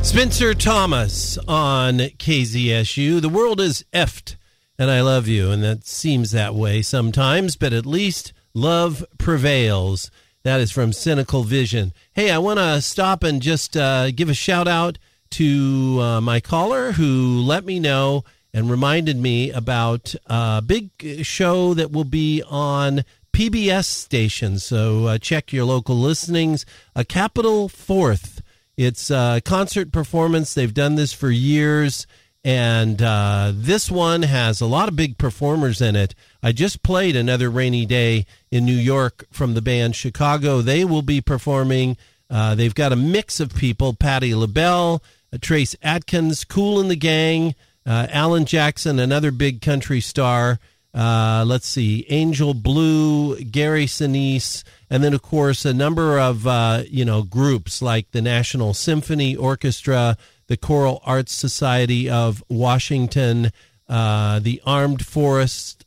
Spencer Thomas on KZSU. The world is effed, and I love you, and that seems that way sometimes, but at least love prevails. That is from Cynical Vision. Hey, I want to stop and just give a shout-out to my caller who let me know and reminded me about a big show that will be on PBS stations. So check your local listenings. Capitol Fourth. It's a concert performance. They've done this for years, and this one has a lot of big performers in it. I just played Another Rainy Day in New York from the band Chicago. They will be performing. They've got a mix of people: Patti LaBelle, Trace Atkins, Kool and the Gang, Alan Jackson, another big country star. Let's see, Angel Blue, Gary Sinise, and then, of course, a number of, groups like the National Symphony Orchestra, the Choral Arts Society of Washington, the Armed Forces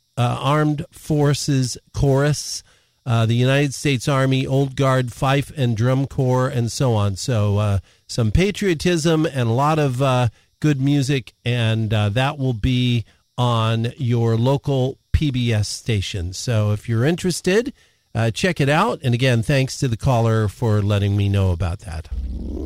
Chorus, the United States Army, Old Guard, Fife and Drum Corps, and so on. So some patriotism and a lot of good music, and that will be on your local PBS station. So if you're interested, check it out. And again, thanks to the caller for letting me know about that.